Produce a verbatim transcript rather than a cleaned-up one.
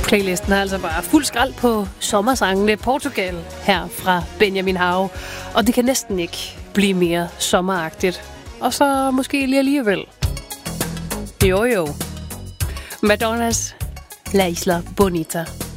Playlisten er altså bare fuld skrald på sommersangene Portugal her fra Benjamin Hav. Og det kan næsten ikke blive mere sommeragtigt. Og så måske lige alligevel. Jo jo. Madonnas La Isla Bonita.